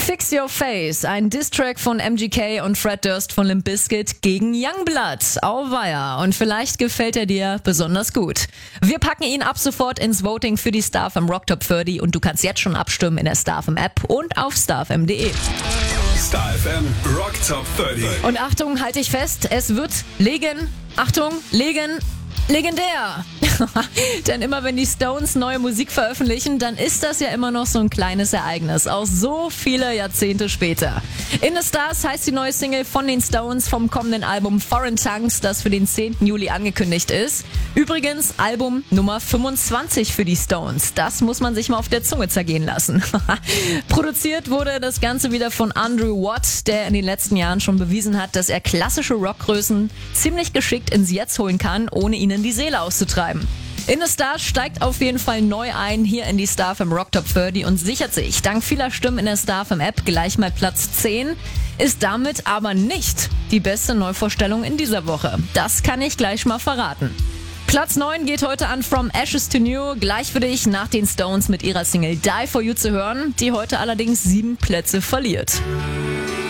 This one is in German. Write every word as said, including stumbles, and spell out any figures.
Fix Your Face, ein Diss-Track von M G K und Fred Durst von Limp Bizkit gegen Youngblood. Auweia, und vielleicht gefällt er dir besonders gut. Wir packen ihn ab sofort ins Voting für die StarFM Rock Top dreißig und du kannst jetzt schon abstimmen in der StarFM App und auf starfm punkt de. StarFM Rock Top dreißig. Und Achtung, halte ich fest, es wird legen, Achtung, legen, legendär. Denn immer wenn die Stones neue Musik veröffentlichen, dann ist das ja immer noch so ein kleines Ereignis, auch so viele Jahrzehnte später. In the Stars heißt die neue Single von den Stones vom kommenden Album Foreign Tongues, das für den zehnten Juli angekündigt ist. Übrigens Album Nummer fünfundzwanzig für die Stones. Das muss man sich mal auf der Zunge zergehen lassen. Produziert wurde das Ganze wieder von Andrew Watt, der in den letzten Jahren schon bewiesen hat, dass er klassische Rockgrößen ziemlich geschickt ins Jetzt holen kann, ohne ihnen die Seele auszutreiben. In the Stars steigt auf jeden Fall neu ein hier in die StarFM Rock Top dreißig und sichert sich dank vieler Stimmen in der StarFM App gleich mal Platz zehn, ist damit aber nicht die beste Neuvorstellung in dieser Woche. Das kann ich gleich mal verraten. Platz neun geht heute an From Ashes to New, gleich für dich nach den Stones mit ihrer Single Die For You zu hören, die heute allerdings sieben Plätze verliert.